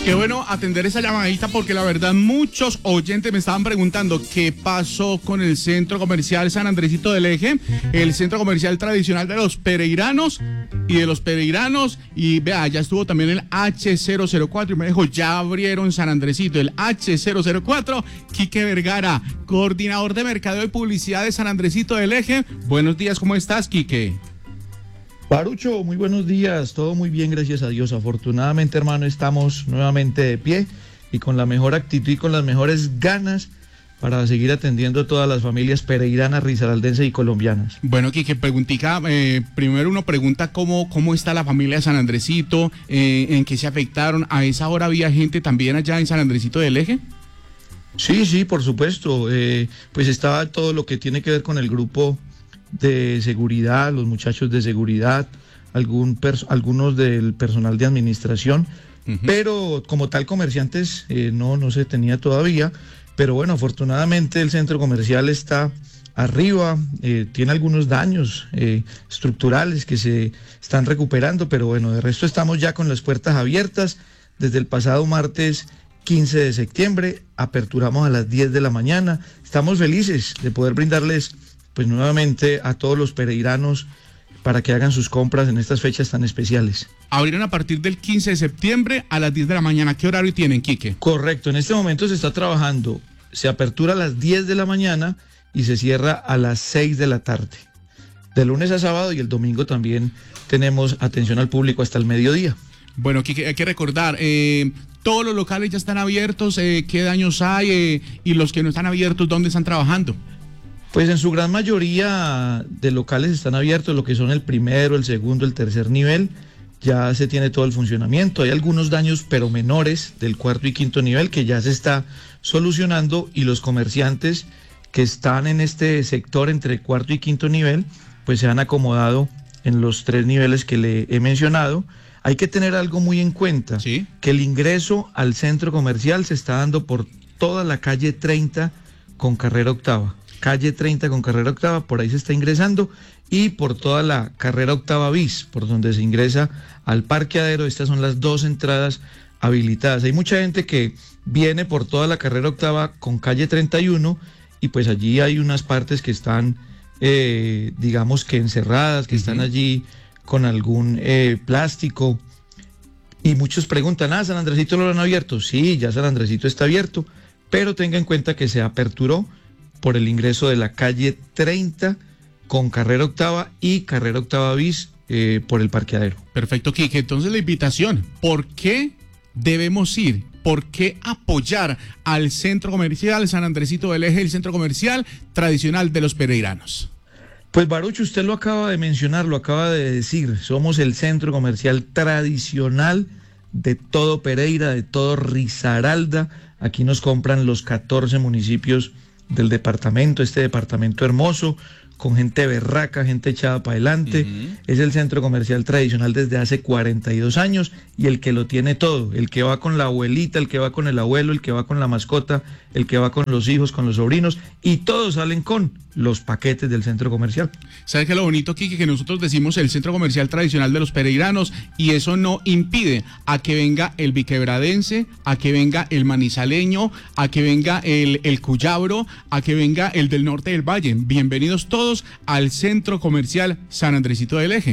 Qué bueno atender esa llamadita porque la verdad muchos oyentes me estaban preguntando qué pasó con el centro comercial San Andresito del Eje, el centro comercial tradicional de los pereiranos y vea, ya estuvo también el H004 y me dijo, ya abrieron San Andresito, el H004. Quique Vergara, coordinador de mercadeo y publicidad de San Andresito del Eje. Buenos días, ¿cómo estás, Quique? Barucho, muy buenos días, todo muy bien, gracias a Dios. Afortunadamente, hermano, estamos nuevamente de pie y con la mejor actitud y con las mejores ganas para seguir atendiendo a todas las familias pereiranas, risaraldenses y colombianas. Bueno, Quique, preguntica, primero uno pregunta cómo está la familia de San Andresito, en qué se afectaron. ¿A esa hora había gente también allá en San Andresito del Eje? Sí, por supuesto, pues estaba todo lo que tiene que ver con el grupo de seguridad, los muchachos de seguridad, algunos del personal de administración, pero como tal comerciantes no se tenía todavía, pero bueno, afortunadamente el centro comercial está arriba, tiene algunos daños estructurales que se están recuperando, pero bueno, de resto estamos ya con las puertas abiertas. Desde el pasado martes 15 de septiembre, aperturamos a las 10 de la mañana, estamos felices de poder brindarles pues nuevamente a todos los pereiranos para que hagan sus compras en estas fechas tan especiales. Abrieron a partir del 15 de septiembre a las 10 de la mañana. ¿Qué horario tienen, Quique? Correcto, en este momento se está trabajando, se apertura a las 10 de la mañana y se cierra a las 6 de la tarde. De lunes a sábado y el domingo también tenemos atención al público hasta el mediodía. Bueno, Quique, hay que recordar, todos los locales ya están abiertos, ¿qué daños hay? Y los que no están abiertos, ¿dónde están trabajando? Pues en su gran mayoría de locales están abiertos, lo que son el primero, el segundo, el tercer nivel, ya se tiene todo el funcionamiento. Hay algunos daños, pero menores, del cuarto y quinto nivel, que ya se está solucionando, y los comerciantes que están en este sector entre cuarto y quinto nivel, pues se han acomodado en los 3 niveles que le he mencionado. Hay que tener algo muy en cuenta, ¿sí? Que el ingreso al centro comercial se está dando por toda la calle 30 con carrera octava. Calle 30 con carrera octava, por ahí se está ingresando, y por toda la carrera octava bis, por donde se ingresa al parqueadero. Estas son las 2 entradas habilitadas. Hay mucha gente que viene por toda la carrera octava con calle 31 y pues allí hay unas partes que están, digamos que encerradas, que están allí con algún plástico, y muchos preguntan, ¿San Andresito lo han abierto? Sí, ya San Andresito está abierto, pero tenga en cuenta que se aperturó por el ingreso de la calle 30 con carrera octava y carrera octava bis por el parqueadero. Perfecto, Quique. Entonces la invitación, ¿por qué debemos ir? ¿Por qué apoyar al centro comercial San Andresito del Eje, el centro comercial tradicional de los pereiranos? Pues Baruch, usted lo acaba de mencionar, lo acaba de decir, somos el centro comercial tradicional de todo Pereira, de todo Risaralda. Aquí nos compran los 14 municipios del departamento, este departamento hermoso, con gente berraca, gente echada para adelante. Es el centro comercial tradicional desde hace 42 años y el que lo tiene todo, el que va con la abuelita, el que va con el abuelo, el que va con la mascota, el que va con los hijos, con los sobrinos, y todos salen con los paquetes del centro comercial. ¿Sabes qué es lo bonito, Quique? Que nosotros decimos el centro comercial tradicional de los pereiranos, y eso no impide a que venga el viquebradense, a que venga el manizaleño, a que venga el cuyabro, a que venga el del norte del valle. Bienvenidos todos al centro comercial San Andresito del Eje.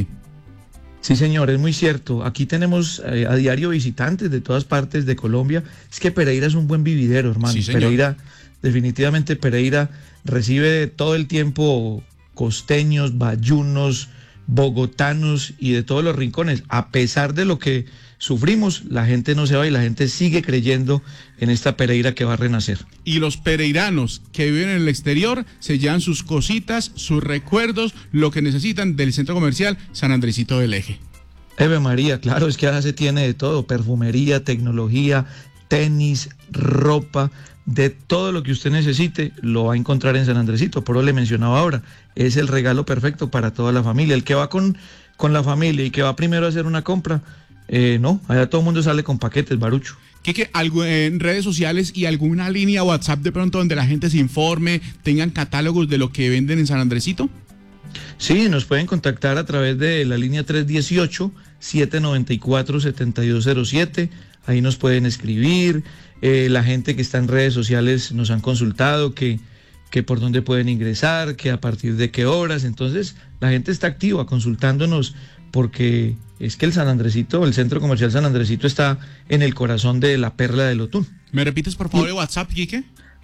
Sí, señor, es muy cierto. Aquí tenemos a diario visitantes de todas partes de Colombia. Es que Pereira es un buen vividero, hermano. Sí, señor. Pereira, definitivamente Pereira recibe todo el tiempo costeños, bayunos, bogotanos y de todos los rincones. A pesar de lo que sufrimos, la gente no se va y la gente sigue creyendo en esta Pereira que va a renacer. Y los pereiranos que viven en el exterior se llevan sus cositas, sus recuerdos, lo que necesitan del centro comercial San Andresito del Eje. Ave María, claro, es que ahora se tiene de todo: perfumería, tecnología, tenis, ropa, de todo lo que usted necesite lo va a encontrar en San Andresito. Por eso le mencionaba ahora, es el regalo perfecto para toda la familia. El que va con la familia y que va primero a hacer una compra, no, allá todo el mundo sale con paquetes, Barucho. Quique, algo en redes sociales y alguna línea WhatsApp de pronto donde la gente se informe, tengan catálogos de lo que venden en San Andresito. Sí, nos pueden contactar a través de la línea 318 794-7207. Ahí nos pueden escribir. La gente que está en redes sociales nos han consultado que por dónde pueden ingresar, que a partir de qué horas. Entonces, la gente está activa consultándonos porque es que el Centro Comercial San Andresito está en el corazón de la Perla del Otún. ¿Me repites, por favor, el WhatsApp, Quique?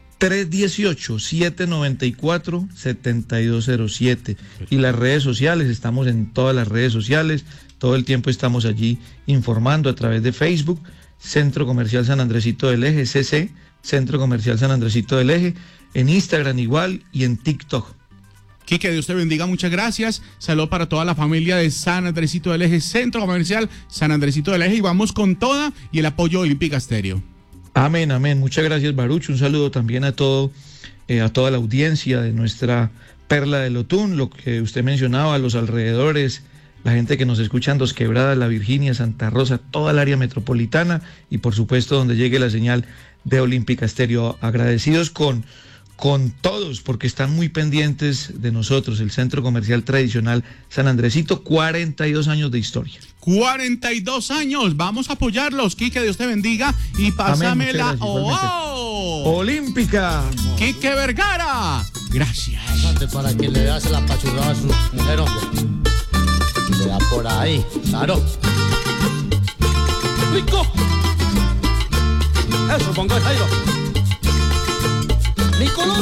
318-794-7207. Y las redes sociales, estamos en todas las redes sociales, todo el tiempo estamos allí informando a través de Facebook, Centro Comercial San Andresito del Eje, CC, Centro Comercial San Andresito del Eje, en Instagram igual y en TikTok. Quique, Dios te bendiga, muchas gracias. Saludos para toda la familia de San Andresito del Eje, Centro Comercial San Andresito del Eje, y vamos con toda y el apoyo Olímpica Estéreo. Amén, amén. Muchas gracias, Baruch. Un saludo también a toda la audiencia de nuestra Perla del Otún, lo que usted mencionaba, los alrededores, la gente que nos escucha en Dos Quebradas, La Virginia, Santa Rosa, toda el área metropolitana y por supuesto donde llegue la señal de Olímpica Estéreo. Agradecidos con todos porque están muy pendientes de nosotros, el Centro Comercial Tradicional San Andresito, 42 años de historia. 42 años, vamos a apoyarlos. Quique, Dios te bendiga y pásamela. Olímpica. Quique Vergara, gracias. Para que le das la pachurrada a su mujer, hombre. Le da por ahí, claro. ¡Rico! Eso, pongo el Jairo. ¡Nicolás!